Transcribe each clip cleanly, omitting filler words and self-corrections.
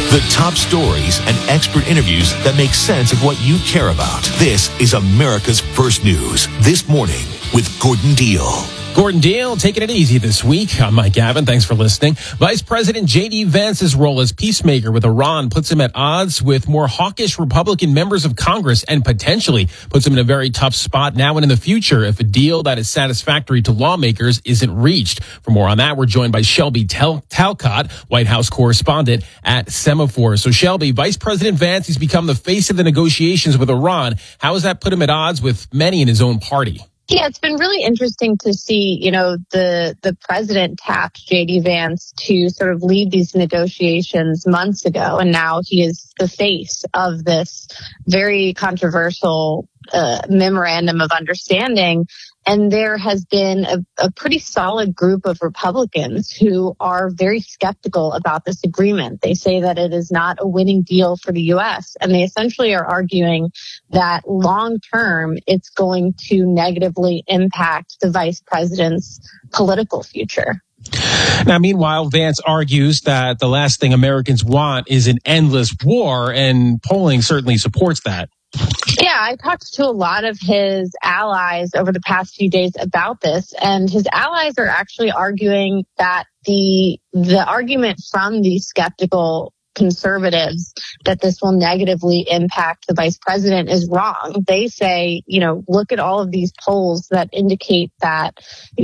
The top stories and expert interviews that make sense of what you care about. This is America's First News. This morning with Gordon Deal. Gordon Deal, taking it easy this week. I'm Mike Gavin. Thanks for listening. Vice President J.D. Vance's role as peacemaker with Iran puts him at odds with more hawkish Republican members of Congress and potentially puts him in a very tough spot now and in the future if a deal that is satisfactory to lawmakers isn't reached. For more on that, we're joined by Shelby Talcott, White House correspondent at Semaphore. So Shelby, Vice President Vance, he's become the face of the negotiations with Iran. How has that put him at odds with many in his own party? Yeah, it's been really interesting to see, the president tapped J.D. Vance to sort of lead these negotiations months ago. And now he is the face of this very controversial memorandum of understanding. And there has been a pretty solid group of Republicans who are very skeptical about this agreement. They say that it is not a winning deal for the U.S. And they essentially are arguing that long term, it's going to negatively impact the vice president's political future. Now, meanwhile, Vance argues that the last thing Americans want is an endless war, and polling certainly supports that. Yeah, I talked to a lot of his allies over the past few days about this, and his allies are actually arguing that the argument from the skeptical conservatives that this will negatively impact the vice president is wrong. They say, look at all of these polls that indicate that,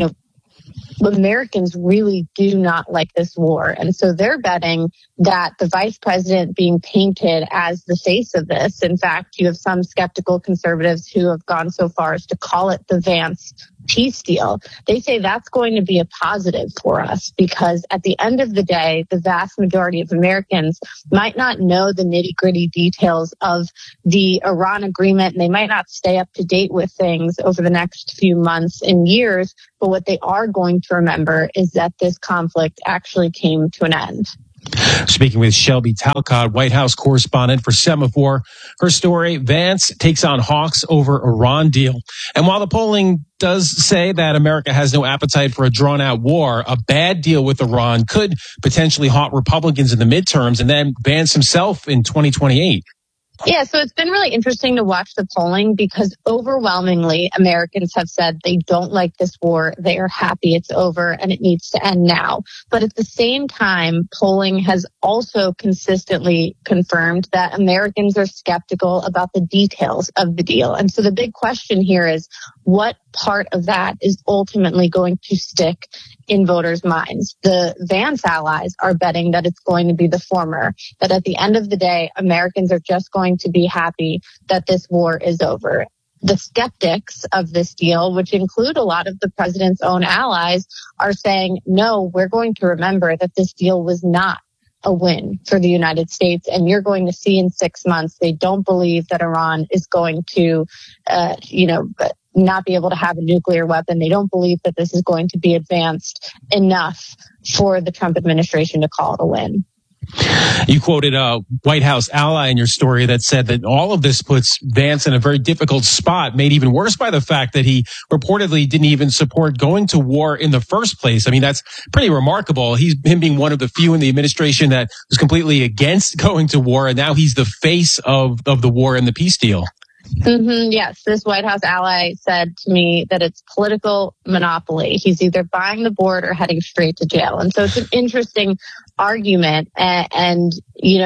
Americans really do not like this war. And so they're betting that the vice president being painted as the face of this. In fact, you have some skeptical conservatives who have gone so far as to call it the Vance peace deal. They say that's going to be a positive for us because at the end of the day, the vast majority of Americans might not know the nitty-gritty details of the Iran agreement, and they might not stay up to date with things over the next few months and years. But what they are going to remember is that this conflict actually came to an end. Speaking with Shelby Talcott, White House correspondent for Semaphore. Her story, Vance takes on hawks over Iran deal. And while the polling does say that America has no appetite for a drawn-out war, a bad deal with Iran could potentially haunt Republicans in the midterms and then Vance himself in 2028. Yeah, so it's been really interesting to watch the polling because overwhelmingly Americans have said they don't like this war. They are happy it's over and it needs to end now. But at the same time, polling has also consistently confirmed that Americans are skeptical about the details of the deal. And so the big question here is what part of that is ultimately going to stick in voters' minds. The Vance allies are betting that it's going to be the former, that at the end of the day, Americans are just going to be happy that this war is over. The skeptics of this deal, which include a lot of the president's own allies, are saying, no, we're going to remember that this deal was not a win for the United States. And you're going to see in 6 months, they don't believe that Iran is going to, not be able to have a nuclear weapon. They don't believe that this is going to be advanced enough for the Trump administration to call it a win. You quoted a White House ally in your story that said that all of this puts Vance in a very difficult spot, made even worse by the fact that he reportedly didn't even support going to war in the first place. I mean, that's pretty remarkable. Him being one of the few in the administration that was completely against going to war, and now he's the face of the war and the peace deal. Mm-hmm, yes, this White House ally said to me that it's political monopoly. He's either buying the board or heading straight to jail. And so it's an interesting argument. And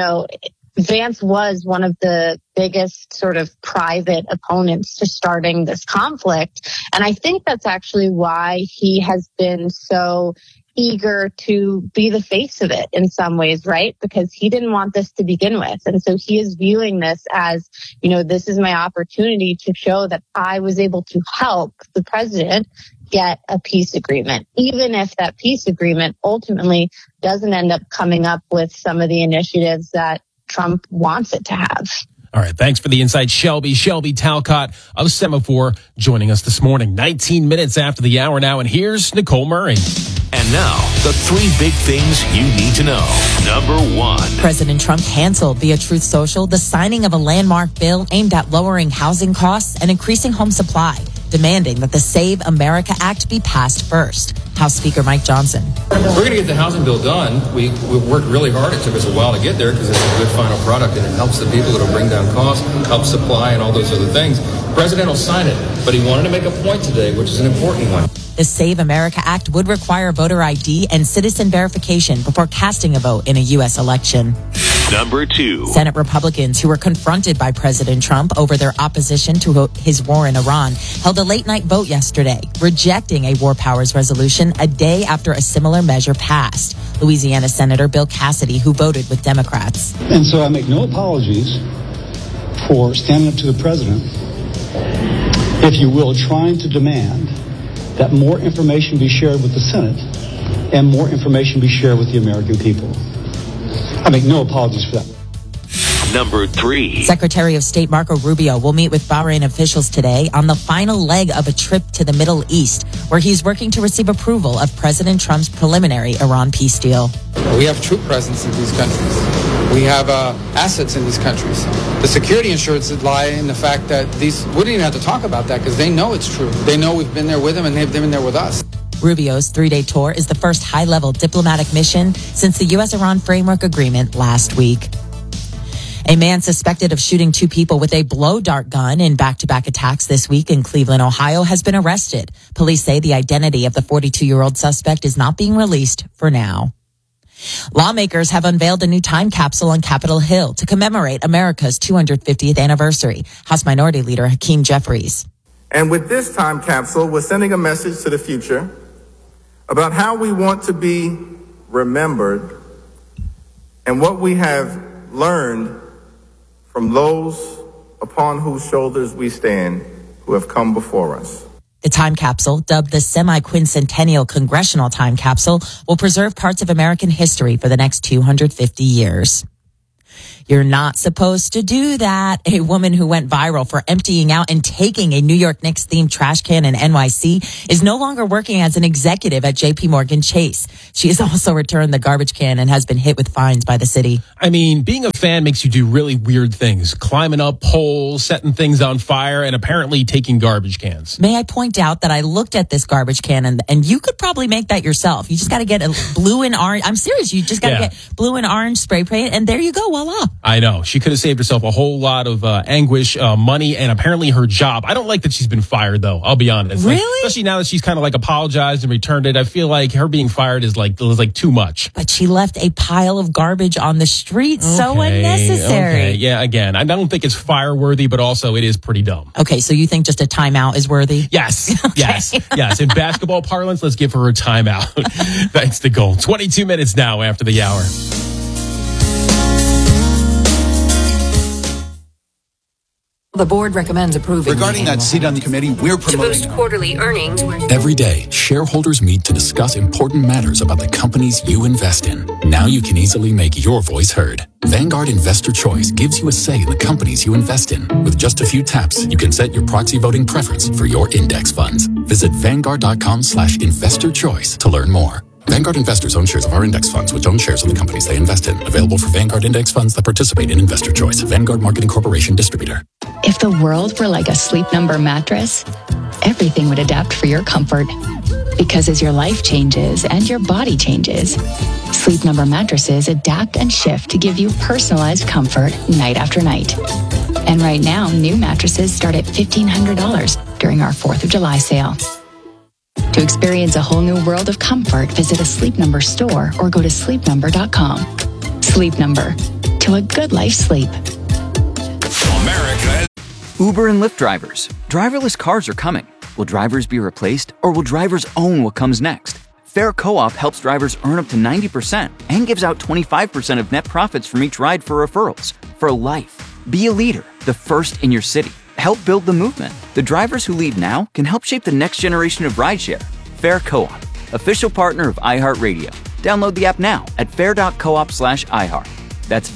Vance was one of the biggest sort of private opponents to starting this conflict. And I think that's actually why he has been so eager to be the face of it in some ways, right? Because he didn't want this to begin with. And so he is viewing this as, this is my opportunity to show that I was able to help the president get a peace agreement, even if that peace agreement ultimately doesn't end up coming up with some of the initiatives that Trump wants it to have. All right. Thanks for the insight, Shelby Talcott of Semaphore joining us this morning. 19 minutes after the hour now. And here's Nicole Murray. And now, the 3 big things you need to know. Number 1. President Trump canceled via Truth Social the signing of a landmark bill aimed at lowering housing costs and increasing home supply, demanding that the Save America Act be passed first. House Speaker Mike Johnson. We're going to get the housing bill done. We worked really hard. It took us a while to get there because it's a good final product and it helps the people. It'll bring down costs, help supply, and all those other things. The president will sign it, but he wanted to make a point today, which is an important one. The Save America Act would require voter ID and citizen verification before casting a vote in a U.S. election. Number 2. Senate Republicans who were confronted by President Trump over their opposition to his war in Iran held a late-night vote yesterday, rejecting a war powers resolution a day after a similar measure passed. Louisiana Senator Bill Cassidy, who voted with Democrats. And so I make no apologies for standing up to the president, if you will, trying to demand that more information be shared with the Senate and more information be shared with the American people. I make no apologies for that. Number 3. Secretary of State Marco Rubio will meet with Bahrain officials today on the final leg of a trip to the Middle East, where he's working to receive approval of President Trump's preliminary Iran peace deal. We have troop presence in these countries. We have assets in these countries. The security assurances lie in the fact that we don't even have to talk about that because they know it's true. They know we've been there with them and they've been there with us. Rubio's 3-day tour is the first high-level diplomatic mission since the U.S.-Iran Framework Agreement last week. A man suspected of shooting 2 people with a blow-dart gun in back-to-back attacks this week in Cleveland, Ohio, has been arrested. Police say the identity of the 42-year-old suspect is not being released for now. Lawmakers have unveiled a new time capsule on Capitol Hill to commemorate America's 250th anniversary. House Minority Leader Hakeem Jeffries. And with this time capsule, we're sending a message to the future about how we want to be remembered and what we have learned from those upon whose shoulders we stand who have come before us. The time capsule, dubbed the Semi-Quincentennial Congressional Time Capsule, will preserve parts of American history for the next 250 years. You're not supposed to do that. A woman who went viral for emptying out and taking a New York Knicks themed trash can in NYC is no longer working as an executive at JP Morgan Chase. She has also returned the garbage can and has been hit with fines by the city. I mean, being a fan makes you do really weird things. Climbing up poles, setting things on fire, and apparently taking garbage cans. May I point out that I looked at this garbage can and you could probably make that yourself. You just got to get a blue and orange. I'm serious. You just got to get blue and orange spray paint and there you go. Voila. I know. She could have saved herself a whole lot of anguish, money, and apparently her job. I don't like that she's been fired, though. I'll be honest. Really? Especially now that she's kind of like apologized and returned it. I feel like her being fired is like too much. But she left a pile of garbage on the street. So unnecessary. Okay. Yeah, again, I don't think it's fire-worthy, but also it is pretty dumb. Okay, so you think just a timeout is worthy? Yes. Yes. In basketball parlance, let's give her a timeout. Thanks to Gold. 22 minutes now after the hour. The board recommends approving. Regarding that seat on the committee, we're promoting. To boost quarterly earnings. Every day, shareholders meet to discuss important matters about the companies you invest in. Now you can easily make your voice heard. Vanguard Investor Choice gives you a say in the companies you invest in. With just a few taps, you can set your proxy voting preference for your index funds. Visit Vanguard.com/investor choice to learn more. Vanguard investors own shares of our index funds, which own shares of the companies they invest in. Available for Vanguard index funds that participate in Investor Choice. Vanguard Marketing Corporation distributor. If the world were like a Sleep Number mattress, everything would adapt for your comfort. Because as your life changes and your body changes, Sleep Number mattresses adapt and shift to give you personalized comfort night after night. And right now, new mattresses start at $1,500 during our 4th of July sale. To experience a whole new world of comfort, visit a Sleep Number store or go to sleepnumber.com. Sleep Number. To a good life sleep. America. Uber and Lyft drivers. Driverless cars are coming. Will drivers be replaced, or will drivers own what comes next? Fair Co-op helps drivers earn up to 90% and gives out 25% of net profits from each ride for referrals. For life. Be a leader, the first in your city. Help build the movement. The drivers who lead now can help shape the next generation of rideshare. Fair Co-op, official partner of iHeartRadio. Download the app now at fair.coop/iHeart. That's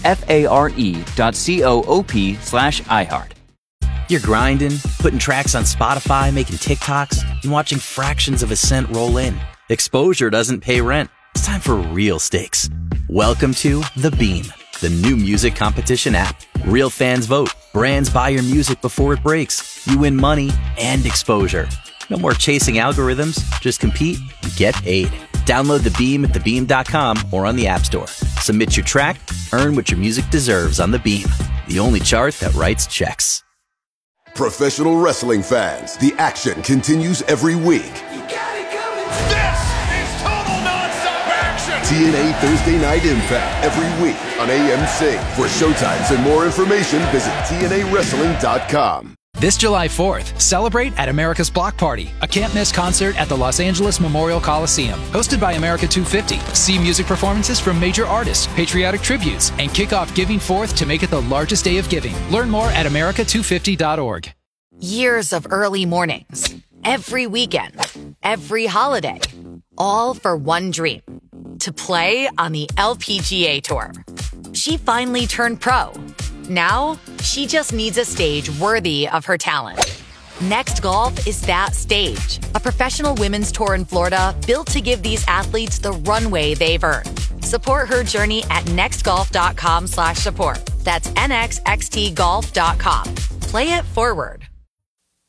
FARE.coop/iHeart. You're grinding, putting tracks on Spotify, making TikToks, and watching fractions of a cent roll in. Exposure doesn't pay rent. It's time for real stakes. Welcome to The Beam, the new music competition app. Real fans vote. Brands buy your music before it breaks. You win money and exposure. No more chasing algorithms. Just compete and get paid. Download the Beam at thebeam.com or on the App Store. Submit your track, earn what your music deserves on the Beam, the only chart that writes checks. Professional wrestling fans, the action continues every week. This is total nonstop action! TNA Thursday Night Impact every week on AMC. For showtimes and more information, visit TNAWrestling.com. This July 4th, celebrate at America's Block Party, a can't-miss concert at the Los Angeles Memorial Coliseum. Hosted by America 250. See music performances from major artists, patriotic tributes, and kick off Giving Forth to make it the largest day of giving. Learn more at America250.org. Years of early mornings, every weekend, every holiday, all for one dream, to play on the LPGA Tour. She finally turned pro. Now, she just needs a stage worthy of her talent. Next Golf is that stage. A professional women's tour in Florida built to give these athletes the runway they've earned. Support her journey at nextgolf.com/support. That's nxxtgolf.com. Play it forward.